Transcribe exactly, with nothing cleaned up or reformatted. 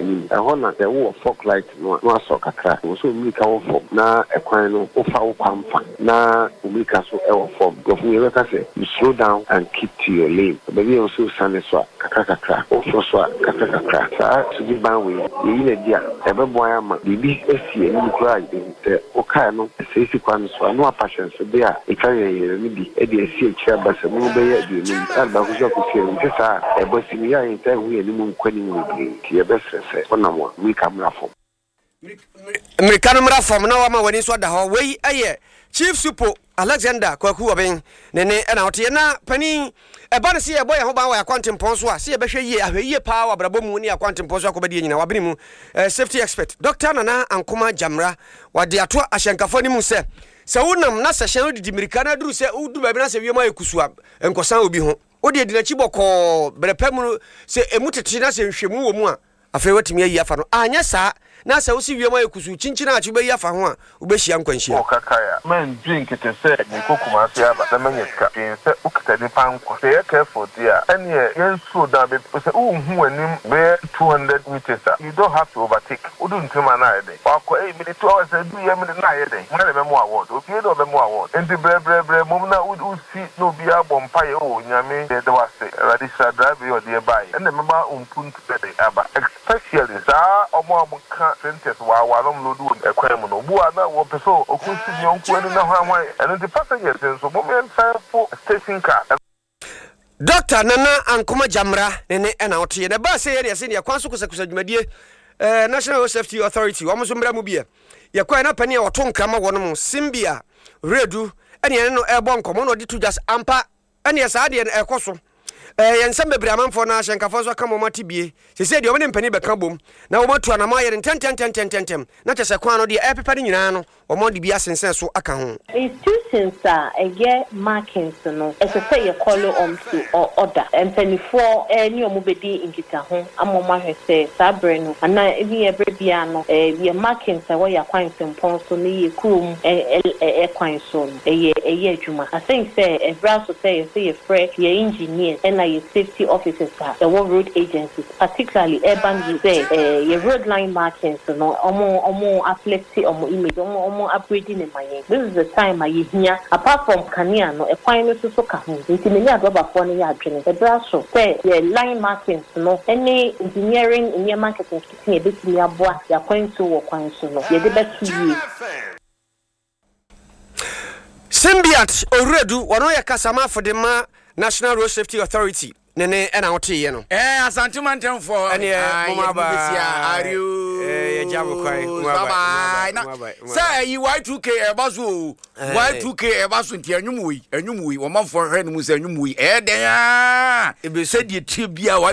ni ɛhɔ na ɛwɔ fog light no no aso kakra wo so umrika wo fom na ɛkwan no wo fa wo kwamfa na umrika so ɛwɔ fom gofu ye beka say you slow down and keep to your lane baby you so sane so kakra kakra wo so so kakra kakra sa so bi ban we yi na dia ɛbɛbɔ ama bibi esi ani kura yi o kai no sei si kwan so no patience be a e kan ye ni bi e de esi ekira basa mu be ya de ni an ba ko so ko se ni sa e bo si mi ya yin ta hu ye ni mu kwani mu bi ti e be sese ona mo we camera fom American mra fom na wa ma wani so da ho we eye Chief Supo Alexander Kwaku Oben nene na ote na pani e ba ne se e boy ho ba wa akwantempon so a se e behwe yie ahwe pa wa brabo mu ni akwantempon so akobadi nyina wa bene mu safety expert Doctor Nana Ankoma Jamra wa de ato ahyankafo ni mu se se wonam na se hyan didi American na duru se udu ba bi na se wiema ekusu enkosan obi ho wo de dinachi boko brepam se emutete na se nhwemu wo mu a afei watimi ayi afa no anya saa na se wo si wiema ekusu chinchina achi be yi afa ho a wo be hia nkwanhia o kakaya man drink it say ni kokuma se aba na manyeka tin se ukita ni panko se ya careful dia ene yen so da be se wo hu anim be two hundred meters you don't have to overtake udu ntima na ede akọ eh minute two hours do ya minute na ede mo na be mo award o pie do be mo award enti bre bre bre mo na u si no bi abompa ye o nyame de de wase radisha drive yo de bai ene mema umpuntu de aba especially za omo amka sentence wa wa no lodu ekwan mu no bu ana wo peso okunsi nyonku enu na hwan and the passengers so moment for station car. Doctor Nana Ankoma Jamra nene ena ote ne ba se ye se ne kwanso kusakusa dwumadie eh National Road Safety Authority wo mo so mbra mu bia ye kwa na pani e woto nkrama wono mu Simbia Redu ene ene no ebo nkomo no de to just ampa ene sa de ekoso eh yensem bebre amanfo na ahyenkafo so kamo matibie se se de o ne mpani beka bom na wo matu na ma ye ten ten ten ten ten na chese kwan no de epepa de nyina no wo mo de bia sensen so aka ho institutions are a get markings no as I say you call on to or order and twenty-four any o mo bedi nkita ho amoma hwese sabre no ana ebi e brebia no eh ye markings e wo ya kwan sempon so ne ye krum e e kwan so e ye e ye adwuma I think say e bra so say say ye free ye engineers and your safety officers are the road agencies, particularly urban youth, uh, your road line markings, you know, omo omo afflicted omo image, omo omo upgrading in my name. This is the time I hear apart from Kania, no, a final so kahu. Into many other phone ya training. The brasso say the line markings, no, any engineering in your marketing kitchen a bit near boy, you're going to work on so no. You're the best to you. Symbiat Oredu, one of your Kasama for the ma National Road Safety Authority. Nene ena ote ye no. Eh asante mantem for. Ene mama ba. Are you? Eh ye jabo kwai. Bye bye. Say yi Y two K e baso. Y two K e baso nti anwum wi. Anwum wi. Wo manfo hwe ne mu say anwum wi. Eh den ah. E be say die tie bia